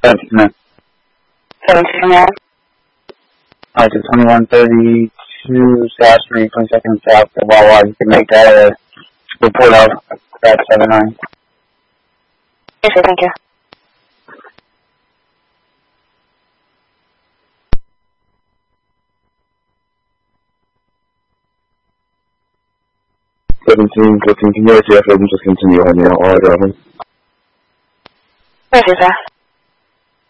17 minutes. 17 minutes. Alright, so 2132 South Street, 22nd South of Wawa. You can make that a report of that 79. Yes, sir, thank you. Can you just continue on your all driving? Yes, sir.